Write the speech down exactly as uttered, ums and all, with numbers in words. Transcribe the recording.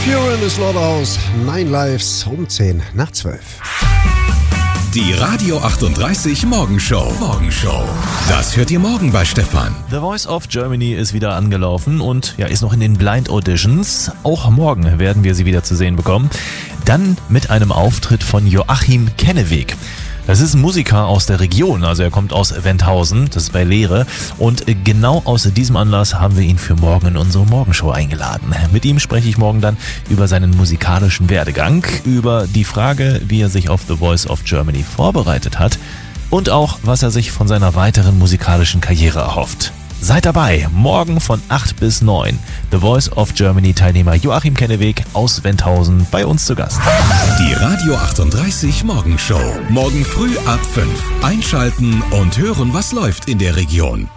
Fury in the Slaughterhouse, Nine Lives um zehn nach zwölf. Die Radio achtunddreißig Morgenshow. Morgenshow. Das hört ihr morgen bei Stefan. The Voice of Germany ist wieder angelaufen und ja, ist noch in den Blind Auditions. Auch morgen werden wir sie wieder zu sehen bekommen. Dann mit einem Auftritt von Joachim Kenneweg. Das ist ein Musiker aus der Region, also er kommt aus Wenthausen, das ist bei Leere. Und genau aus diesem Anlass haben wir ihn für morgen in unsere Morgenshow eingeladen. Mit ihm spreche ich morgen dann über seinen musikalischen Werdegang, über die Frage, wie er sich auf The Voice of Germany vorbereitet hat und auch, was er sich von seiner weiteren musikalischen Karriere erhofft. Seid dabei, morgen von acht bis neun. The Voice of Germany Teilnehmer Joachim Kenneweg aus Wenthausen bei uns zu Gast. Die Radio achtunddreißig Morgenshow. Morgen früh ab fünf. Einschalten und hören, was läuft in der Region.